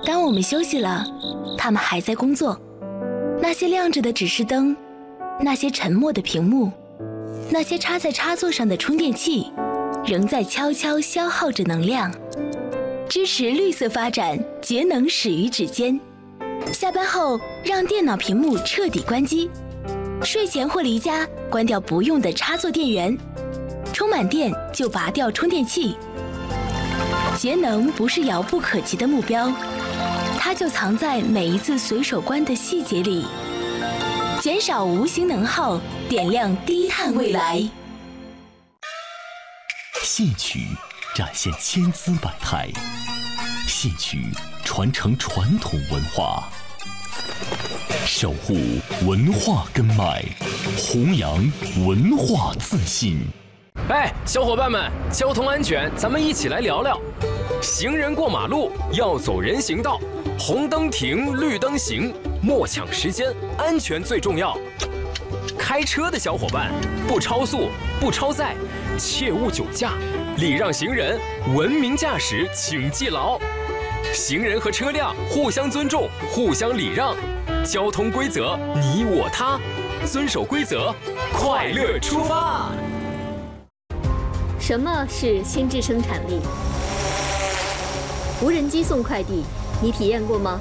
当我们休息了，他们还在工作。那些亮着的指示灯，那些沉默的屏幕，那些插在插座上的充电器，仍在悄悄消耗着能量。支持绿色发展，节能始于指尖。下班后，让电脑屏幕彻底关机。睡前或离家，关掉不用的插座电源。充满电就拔掉充电器。节能不是遥不可及的目标，它就藏在每一次随手关的细节里。减少无形能耗，点亮低碳未来。 戏曲展现千姿百态，戏曲传承传统文化，守护文化根脉，弘扬文化自信。 哎，小伙伴们，交通安全，咱们一起来聊聊。行人过马路要走人行道，红灯停，绿灯行，莫抢时间，安全最重要。开车的小伙伴，不超速，不超载，切勿酒驾，礼让行人，文明驾驶，请记牢。行人和车辆互相尊重，互相礼让，交通规则你我他，遵守规则，快乐出发。 什么是心智生产力？无人机送快递，你体验过吗？